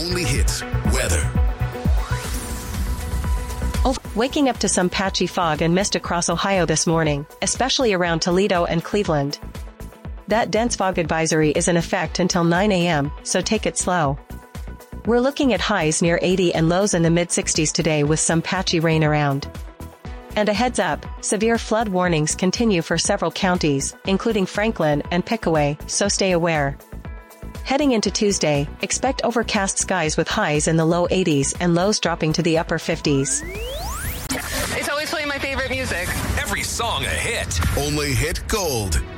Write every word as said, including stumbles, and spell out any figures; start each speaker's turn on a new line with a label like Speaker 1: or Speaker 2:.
Speaker 1: only hits weather.
Speaker 2: Oh, waking up to some patchy fog and mist across Ohio this morning, especially around Toledo and Cleveland. That dense fog advisory is in effect until nine a.m., so take it slow. We're looking at highs near eighty and lows in the mid sixties today with some patchy rain around. And a heads up, severe flood warnings continue for several counties, including Franklin and Pickaway, so stay aware. Heading into Tuesday, expect overcast skies with highs in the low eighties and lows dropping to the upper fifties.
Speaker 3: It's always playing my favorite music.
Speaker 1: Every song a hit. Only hit gold.